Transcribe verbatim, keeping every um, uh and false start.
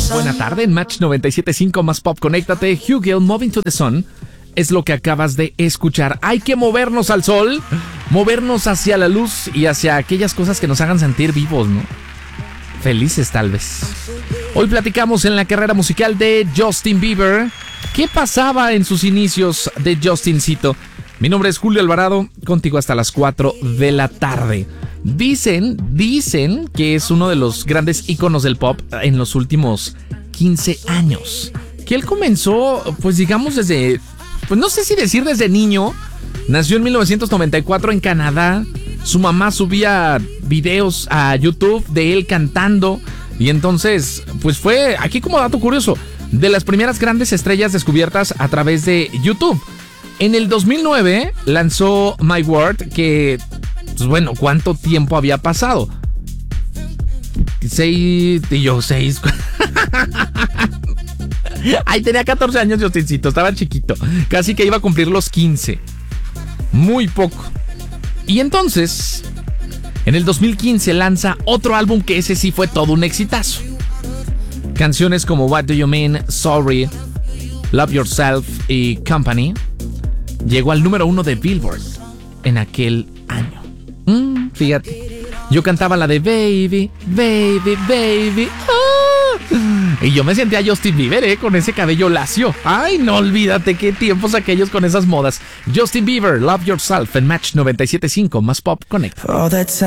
Buena tarde en Match noventa y siete punto cinco más Pop. Conéctate. Hugel, Moving to the Sun, es lo que acabas de escuchar. Hay que movernos al sol, movernos hacia la luz y hacia aquellas cosas que nos hagan sentir vivos, ¿no? Felices, tal vez. Hoy platicamos en la carrera musical de Justin Bieber. ¿Qué pasaba en sus inicios de Justincito? Mi nombre es Julio Alvarado, contigo hasta las cuatro de la tarde. Dicen, dicen que es uno de los grandes íconos del pop en los últimos quince años. Que él comenzó, pues digamos desde, pues no sé si decir desde niño. Nació en mil novecientos noventa y cuatro en Canadá. Su mamá subía videos a YouTube de él cantando. Y entonces, pues fue, aquí como dato curioso, de las primeras grandes estrellas descubiertas a través de YouTube. En el dos mil nueve lanzó My World, que, pues bueno, ¿cuánto tiempo había pasado? Seis, y yo seis. Ay, tenía catorce años, Justincito, estaba chiquito. Casi que iba a cumplir los quince. Muy poco. Y entonces, en el dos mil quince lanza otro álbum que ese sí fue todo un exitazo. Canciones como What Do You Mean, Sorry, Love Yourself y Company llegó al número uno de Billboard en aquel año. Mm, fíjate, yo cantaba la de Baby, Baby, Baby. ¡Ah! Y yo me sentía Justin Bieber, ¿eh? Con ese cabello lacio. Ay, no olvídate qué tiempos aquellos con esas modas. Justin Bieber, Love Yourself en Match noventa y siete punto cinco más Pop Connect.